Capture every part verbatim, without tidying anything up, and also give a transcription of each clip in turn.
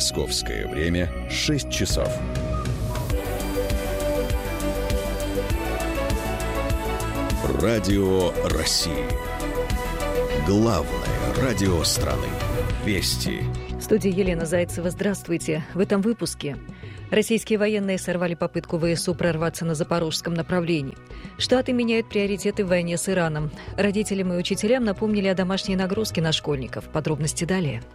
Московское время шесть часов. Радио России. Главное радио страны. Вести. В студии Елена Зайцева. Здравствуйте. В этом выпуске. Российские военные сорвали попытку ВСУ прорваться на запорожском направлении. Штаты меняют приоритеты в войне с Ираном. Родителям и учителям напомнили о домашней нагрузке на школьников. Подробности далее.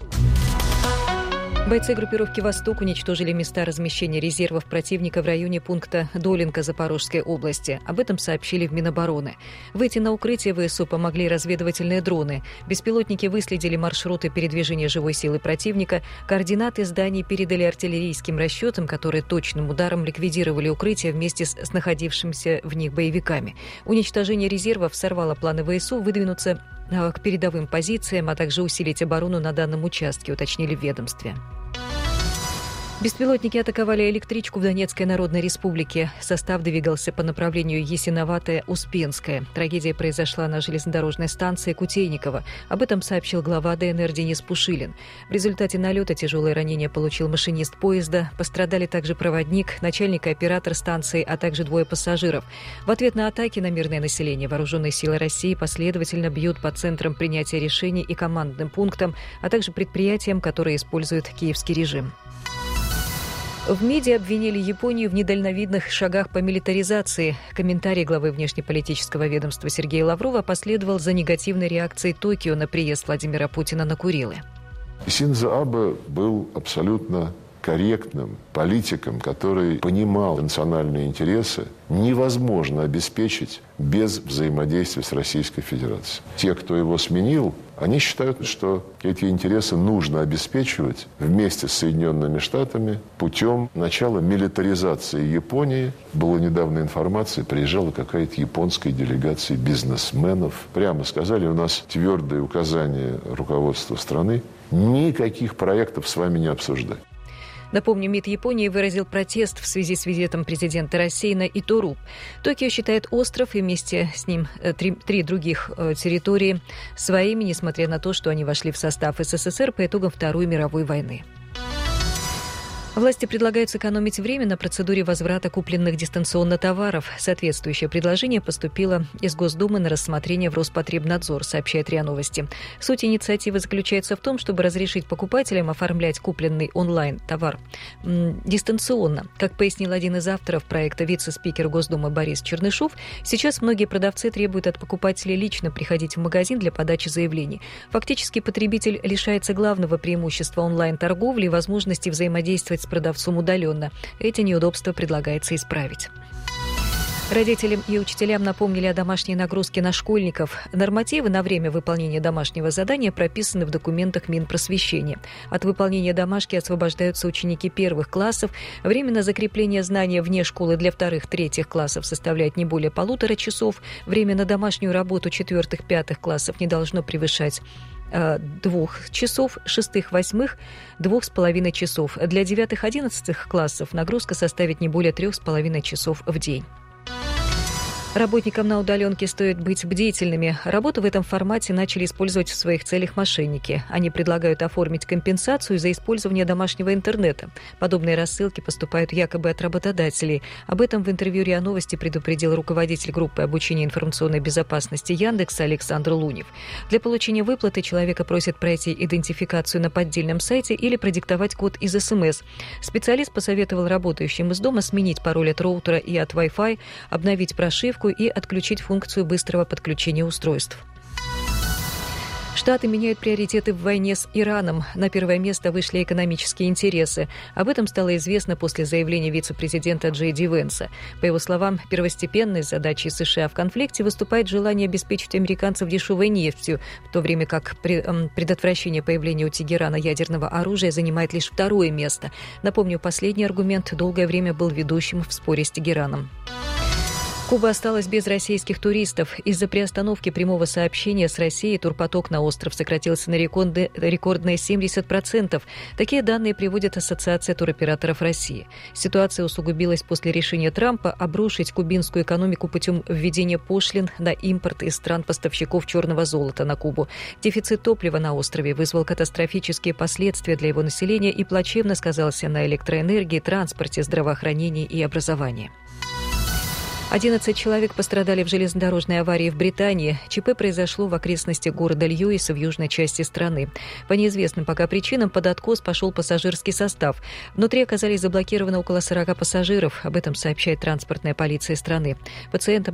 Бойцы группировки «Восток» уничтожили места размещения резервов противника в районе пункта Долинка Запорожской области. Об этом сообщили в Минобороны. Выйти на укрытие ВСУ помогли разведывательные дроны. Беспилотники выследили маршруты передвижения живой силы противника. Координаты зданий передали артиллерийским расчетам, которые точным ударом ликвидировали укрытие вместе с, с находившимися в них боевиками. Уничтожение резервов сорвало планы ВСУ выдвинуться к передовым позициям, а также усилить оборону на данном участке, уточнили в ведомстве. Беспилотники атаковали электричку в Донецкой Народной Республике. Состав двигался по направлению Ясиноватая-Успенская. Трагедия произошла на железнодорожной станции Кутейниково. Об этом сообщил глава ДНР Денис Пушилин. В результате налета тяжелое ранение получил машинист поезда. Пострадали также проводник, начальник и оператор станции, а также двое пассажиров. В ответ на атаки на мирное население вооруженные силы России последовательно бьют по центрам принятия решений и командным пунктам, а также предприятиям, которые используют киевский режим. В МИДе обвинили Японию в недальновидных шагах по милитаризации. Комментарий главы внешнеполитического ведомства Сергея Лаврова последовал за негативной реакцией Токио на приезд Владимира Путина на Курилы. Синдзо Абе был абсолютно корректным политиком, который понимал национальные интересы, невозможно обеспечить без взаимодействия с Российской Федерацией. Те, кто его сменил, они считают, что эти интересы нужно обеспечивать вместе с Соединенными Штатами путем начала милитаризации Японии. Была недавно информация, приезжала какая-то японская делегация бизнесменов. Прямо сказали, у нас твердое указание руководства страны, никаких проектов с вами не обсуждать. Напомню, МИД Японии выразил протест в связи с визитом президента России на Итуру. Токио считает остров и вместе с ним три, три других э, территории своими, несмотря на то, что они вошли в состав СССР по итогам Второй мировой войны. Власти предлагают сэкономить время на процедуре возврата купленных дистанционно товаров. Соответствующее предложение поступило из Госдумы на рассмотрение в Роспотребнадзор, сообщает РИА Новости. Суть инициативы заключается в том, чтобы разрешить покупателям оформлять купленный онлайн-товар м- дистанционно. Как пояснил один из авторов проекта вице-спикер Госдумы Борис Чернышов, сейчас многие продавцы требуют от покупателей лично приходить в магазин для подачи заявлений. Фактически потребитель лишается главного преимущества онлайн-торговли и возможности взаимодействовать с продавцом удаленно. Эти неудобства предлагается исправить. Родителям и учителям напомнили о домашней нагрузке на школьников. Нормативы на время выполнения домашнего задания прописаны в документах Минпросвещения. От выполнения домашки освобождаются ученики первых классов. Время на закрепление знания вне школы для вторых-третьих классов составляет не более полутора часов. Время на домашнюю работу четвертых-пятых классов не должно превышать двух часов, шестых-восьмых – двух с половиной часов. Для девятых-одиннадцатых классов нагрузка составит не более трех с половиной часов в день. Работникам на удаленке стоит быть бдительными. Работу в этом формате начали использовать в своих целях мошенники. Они предлагают оформить компенсацию за использование домашнего интернета. Подобные рассылки поступают якобы от работодателей. Об этом в интервью РИА Новости предупредил руководитель группы обучения информационной безопасности Яндекса Александр Лунев. Для получения выплаты человека просят пройти идентификацию на поддельном сайте или продиктовать код из СМС. Специалист посоветовал работающим из дома сменить пароль от роутера и от Wi-Fi, обновить прошивку и отключить функцию быстрого подключения устройств. Штаты меняют приоритеты в войне с Ираном. На первое место вышли экономические интересы. Об этом стало известно после заявления вице-президента Джей Ди Венса. По его словам, первостепенной задачей США в конфликте выступает желание обеспечить американцев дешевой нефтью, в то время как предотвращение появления у Тегерана ядерного оружия занимает лишь второе место. Напомню, последний аргумент долгое время был ведущим в споре с Тегераном. Куба осталась без российских туристов. Из-за приостановки прямого сообщения с Россией турпоток на остров сократился на рекордные семьдесят процентов. Такие данные приводит Ассоциация туроператоров России. Ситуация усугубилась после решения Трампа обрушить кубинскую экономику путем введения пошлин на импорт из стран-поставщиков черного золота на Кубу. Дефицит топлива на острове вызвал катастрофические последствия для его населения и плачевно сказался на электроэнергии, транспорте, здравоохранении и образовании. одиннадцать человек пострадали в железнодорожной аварии в Британии. ЧП произошло в окрестностях города Льюиса в южной части страны. По неизвестным пока причинам под откос пошел пассажирский состав. Внутри оказались заблокированы около сорока пассажиров. Об этом сообщает транспортная полиция страны. Пациентам